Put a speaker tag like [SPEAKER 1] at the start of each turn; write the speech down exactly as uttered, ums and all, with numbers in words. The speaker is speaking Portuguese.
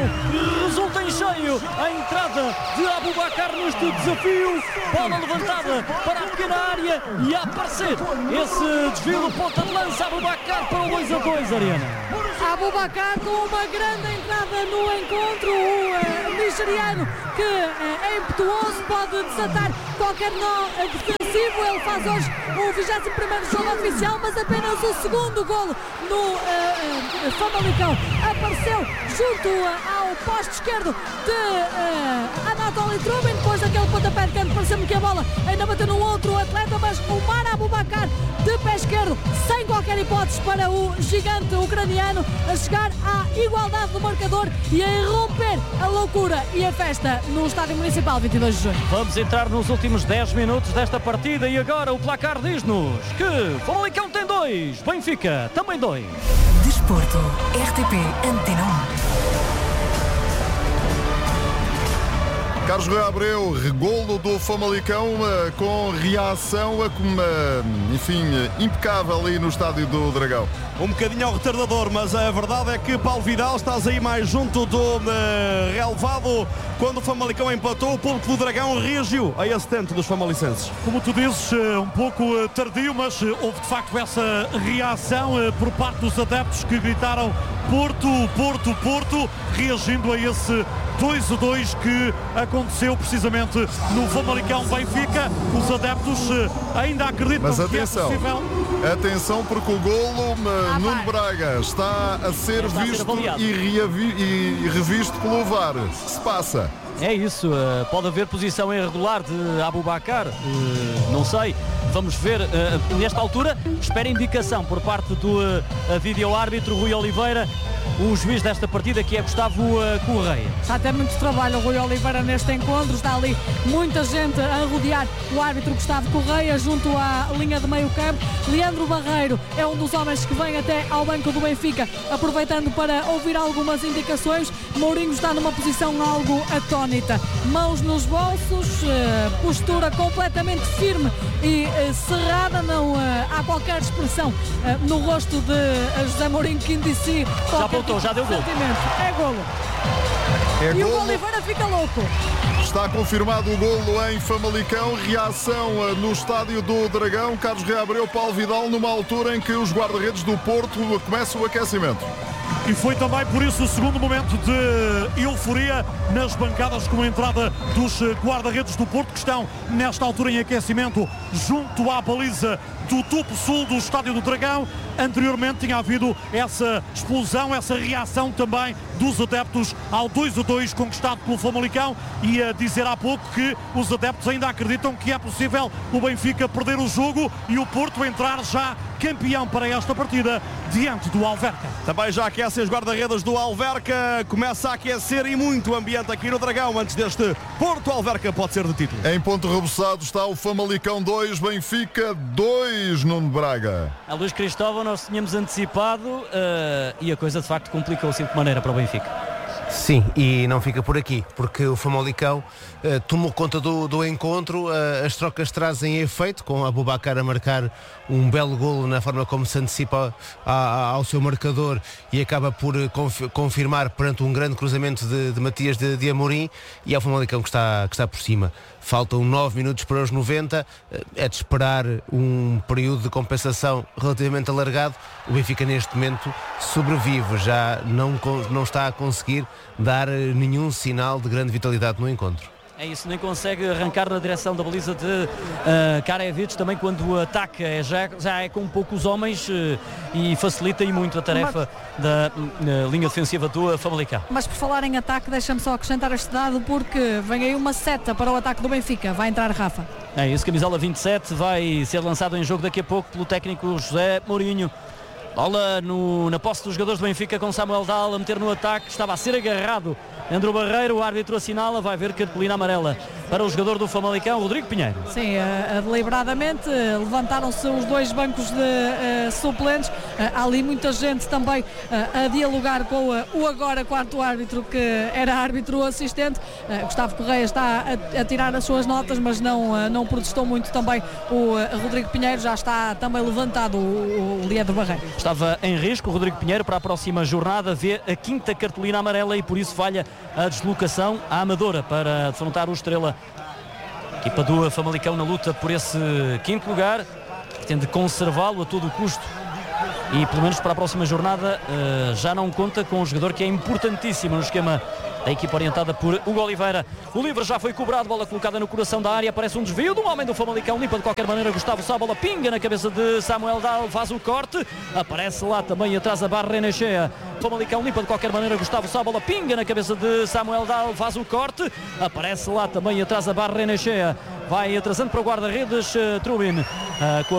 [SPEAKER 1] resulta em cheio a entrada de Aboubakar neste desafio. Bola levantada para a pequena área e a aparecer esse desvio do ponta de lança. Aboubakar para o dois a dois, Ariana.
[SPEAKER 2] Aboubakar com uma grande entrada no encontro, o uh, nigeriano que uh, é impetuoso, pode desatar qualquer nó uh, defensivo. Ele faz hoje o vigésimo primeiro jogo oficial, mas apenas o segundo golo no uh, uh, Famalicão. Apareceu junto uh, ao poste esquerdo de uh, Anatoly Trubin, depois daquele pontapé de canto. Pareceu-me que a bola ainda bateu no outro atleta, mas o Mar Aboubakar de pé esquerdo, sem qualquer hipótese para o gigante ucraniano, a chegar à igualdade do marcador e a irromper a loucura e a festa no Estádio Municipal vinte e dois de junho.
[SPEAKER 1] Vamos entrar nos últimos dez minutos desta partida e agora o placar diz-nos que Famalicão tem dois, Benfica também dois.
[SPEAKER 3] Desporto, R T P Antena um.
[SPEAKER 4] Carlos Rui Abreu, regolo do Famalicão com reação, enfim, impecável ali no Estádio do Dragão.
[SPEAKER 5] Um bocadinho ao retardador, mas a verdade é que Paulo Vidal, estás aí mais junto do uh, relevado. Quando o Famalicão empatou, o público do Dragão reagiu a esse tento dos famalicenses.
[SPEAKER 6] Como tu dizes, um pouco tardio, mas houve de facto essa reação por parte dos adeptos que gritaram Porto, Porto, Porto, reagindo a esse dois a dois que aconteceu precisamente no Famalicão Benfica. Os adeptos ainda acreditam
[SPEAKER 4] mas
[SPEAKER 6] que
[SPEAKER 4] atenção,
[SPEAKER 6] é possível.
[SPEAKER 4] Atenção, porque o golo
[SPEAKER 2] Ah,
[SPEAKER 4] Nuno Braga está a ser
[SPEAKER 1] Está a ser
[SPEAKER 4] visto
[SPEAKER 1] avaliado.
[SPEAKER 4] e, reavi- e revisto pelo V A R. Se passa.
[SPEAKER 1] É isso, uh, pode haver posição irregular de Aboubakar, uh, não sei, vamos ver uh, nesta altura. Espera indicação por parte do uh, vídeo-árbitro Rui Oliveira, o juiz desta partida, que é Gustavo uh, Correia.
[SPEAKER 2] Está a ter muito trabalho o Rui Oliveira neste encontro, está ali muita gente a rodear o árbitro Gustavo Correia junto à linha de meio campo. Leandro Barreiro é um dos homens que vem até ao banco do Benfica, aproveitando para ouvir algumas indicações. Mourinho está numa posição algo atónita, mãos nos bolsos, postura completamente firme e cerrada, não há qualquer expressão no rosto de José Mourinho que indicie
[SPEAKER 1] Já apontou, já deu golo.
[SPEAKER 2] É golo.
[SPEAKER 4] É
[SPEAKER 2] E
[SPEAKER 4] golo.
[SPEAKER 2] o Oliveira fica louco.
[SPEAKER 4] Está confirmado o golo em Famalicão. Reação no Estádio do Dragão. Carlos Rui Abreu, Paulo Vidal, numa altura em que os guarda-redes do Porto começam o aquecimento.
[SPEAKER 6] E foi também por isso o segundo momento de euforia nas bancadas, com a entrada dos guarda-redes do Porto, que estão nesta altura em aquecimento junto à baliza do topo sul do Estádio do Dragão. Anteriormente tinha havido essa explosão, essa reação também dos adeptos ao dois a dois conquistado pelo Famalicão, e a dizer há pouco que os adeptos ainda acreditam que é possível o Benfica perder o jogo e o Porto entrar já campeão para esta partida diante do Alverca.
[SPEAKER 5] Também já aquecem os guarda-redes do Alverca, começa a aquecer e muito ambiente aqui no Dragão antes deste Porto Alverca pode ser de título.
[SPEAKER 4] Em ponto rebuçado está o Famalicão dois, Benfica dois, Nuno Braga.
[SPEAKER 1] A Luís Cristóvão, nós tínhamos antecipado uh, e a coisa de facto complicou-se de maneira para o Benfica.
[SPEAKER 7] Sim, e não fica por aqui, porque o Famalicão uh, tomou conta do, do encontro. Uh, as trocas trazem efeito, com a Aboubakar a marcar um belo golo na forma como se antecipa a, a, ao seu marcador e acaba por conf, confirmar perante um grande cruzamento de, de Matias de, de Amorim, e é o Famalicão que está, que está por cima. Faltam nove minutos para os noventa, é de esperar um período de compensação relativamente alargado. O Benfica neste momento sobrevive, já não, não está a conseguir dar nenhum sinal de grande vitalidade no encontro.
[SPEAKER 1] É isso, nem consegue arrancar na direção da baliza de uh, Karajevic, também quando o ataque é, já, já é com poucos homens uh, e facilita e muito a tarefa mas, da uh, linha defensiva do Famalicão.
[SPEAKER 2] Mas por falar em ataque, deixa-me só acrescentar este dado, porque vem aí uma seta para o ataque do Benfica. Vai entrar Rafa.
[SPEAKER 1] É isso, camisola vinte e sete, vai ser lançado em jogo daqui a pouco pelo técnico José Mourinho. Bola no, na posse dos jogadores do Benfica, com Samuel Dahl a meter no ataque, estava a ser agarrado André Barreiro, o árbitro assinala, vai ver cartolina amarela para o jogador do Famalicão, Rodrigo Pinheiro.
[SPEAKER 2] Sim, uh, deliberadamente uh, levantaram-se os dois bancos de uh, suplentes, uh, há ali muita gente também uh, a dialogar com uh, o agora quarto árbitro, que era árbitro assistente. uh, Gustavo Correia está a, a tirar as suas notas, mas não, uh, não protestou muito também o uh, Rodrigo Pinheiro, já está também levantado o, o Leandro Barreiro.
[SPEAKER 1] estava em risco. O Rodrigo Pinheiro para a próxima jornada vê a quinta cartolina amarela e por isso falha a deslocação à Amadora para defrontar o Estrela. A equipa do Famalicão na luta por esse quinto lugar, pretende conservá-lo a todo o custo e pelo menos para a próxima jornada uh, já não conta com um jogador que é importantíssimo no esquema da equipa orientada por Hugo Oliveira. O livre já foi cobrado, bola colocada no coração da área, aparece um desvio do homem do Famalicão, limpa de qualquer maneira Gustavo Sá, bola pinga na cabeça de Samuel Dal, faz o corte, aparece lá também atrás a barra Renechea. Famalicão limpa de qualquer maneira Gustavo Sá, bola pinga na cabeça de Samuel Dal, faz o corte, aparece lá também atrás a barra Renechea. Vai atrasando para o guarda-redes uh, Trubin, uh, com a